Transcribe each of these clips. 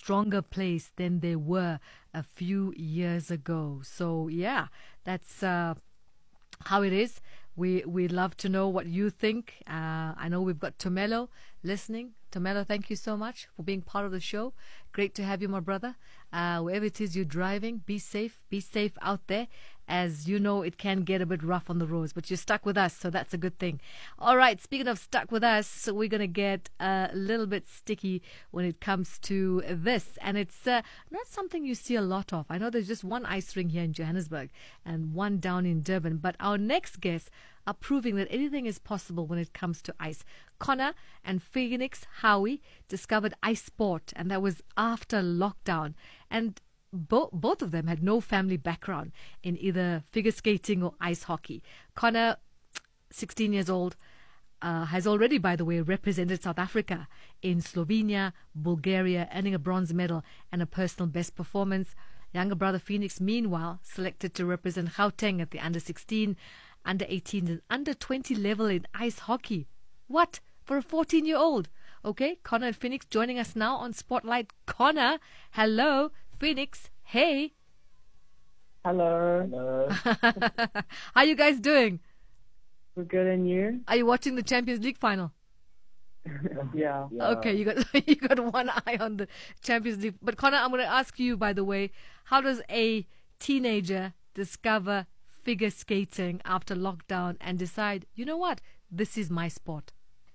stronger place than they were a few years ago. So yeah, that's how it is. We love to know what you think. I know we've got Tomelo listening. Tomelo, thank you so much for being part of the show. Great to have you, my brother. Wherever it is you're driving, be safe. Be safe out there. As you know, it can get a bit rough on the roads, but you're stuck with us, so that's a good thing. All right, speaking of stuck with us, we're going to get a little bit sticky when it comes to this. And it's not something you see a lot of. I know there's just one ice ring here in Johannesburg and one down in Durban, but our next guests are proving that anything is possible when it comes to ice. Connor and Phoenix Howie discovered ice sport, and that was after lockdown. And both of them had no family background in either figure skating or ice hockey. Connor, 16 years old, has already, by the way, represented South Africa in Slovenia, Bulgaria, earning a bronze medal and a personal best performance. Younger brother Phoenix, meanwhile, selected to represent Gauteng at the under-16, under-18 and under-20 level in ice hockey. What? For a 14-year-old? Okay, Connor and Phoenix joining us now on Spotlight. Connor, hello. Phoenix, hey. Hello. How you guys doing? We're good, and you? Are you watching the Champions League final? Yeah. Okay, you got one eye on the Champions League. But Connor, I'm going to ask you, by the way, how does a teenager discover figure skating after lockdown and decide, you know what, this is my sport?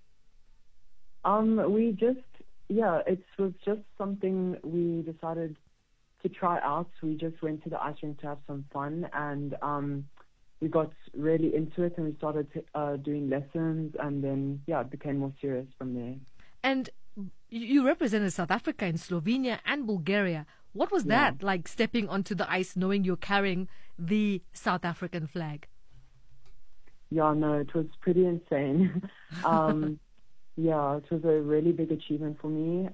It was just something we decided to try out. We just went to the ice rink to have some fun, and we got really into it, and we started doing lessons, and then it became more serious from there. And you represented South Africa in Slovenia and Bulgaria. What was that like, stepping onto the ice knowing you're carrying the South African flag? Yeah, no, it was pretty insane. It was a really big achievement for me.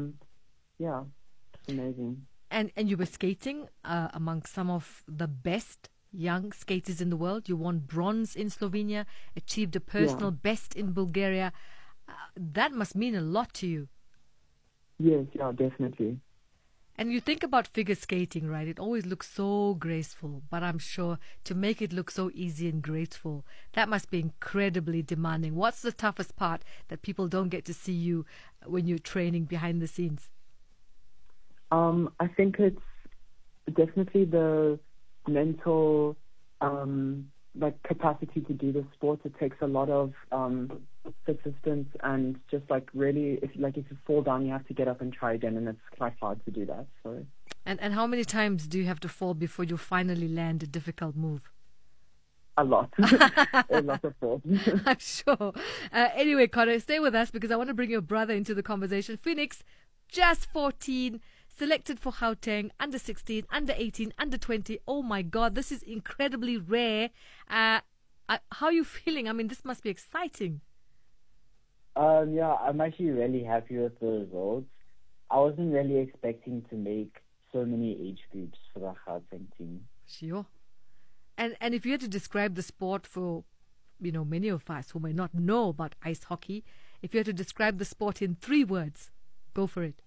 It's amazing. And you were skating among some of the best young skaters in the world. You won bronze in Slovenia, achieved a personal best in Bulgaria. That must mean a lot to you. Yes, definitely. And you think about figure skating, right? It always looks so graceful, but I'm sure to make it look so easy and graceful, that must be incredibly demanding. What's the toughest part that people don't get to see you when you're training behind the scenes? I think it's definitely the mental capacity to do the sport. It takes a lot of persistence, and just really, if you fall down, you have to get up and try again, and it's quite hard to do that. So. And how many times do you have to fall before you finally land a difficult move? A lot. A lot of falls. I'm sure. Anyway, Connor, stay with us because I want to bring your brother into the conversation. Phoenix, just 14, selected for Gauteng, under 16, under 18, under 20. Oh my God, this is incredibly rare. How are you feeling? I mean, this must be exciting. I'm actually really happy with the results. I wasn't really expecting to make so many age groups for the Gauteng team. Sure. And if you had to describe the sport for, many of us who may not know about ice hockey, if you had to describe the sport in 3 words, go for it.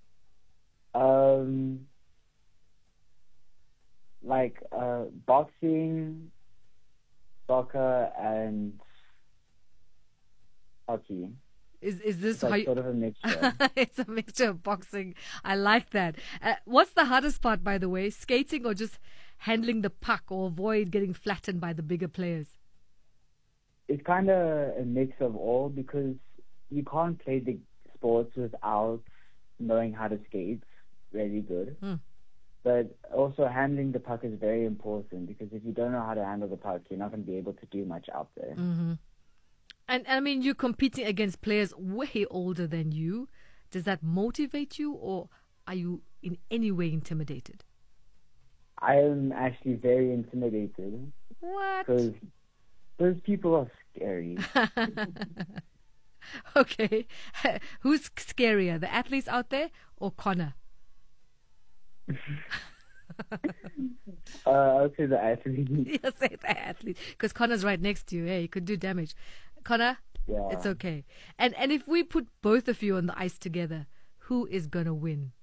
Boxing, soccer, and hockey. Is this how sort of a mixture? It's a mixture of boxing. I like that. What's the hardest part, by the way? Skating or just handling the puck or avoid getting flattened by the bigger players? It's kind of a mix of all, because you can't play the sports without knowing how to skate really good. But also handling the puck is very important, because if you don't know how to handle the puck, you're not going to be able to do much out there. Mm-hmm. And I mean, you're competing against players way older than you. Does that motivate you, or are you in any way intimidated? I am actually very intimidated. What? Because those people are scary. Okay. Who's scarier, the athletes out there or Connor? I'll say the athlete. You say the athlete, because Connor's right next to you. Hey, he could do damage. Connor, it's okay. And if we put both of you on the ice together, who is gonna win?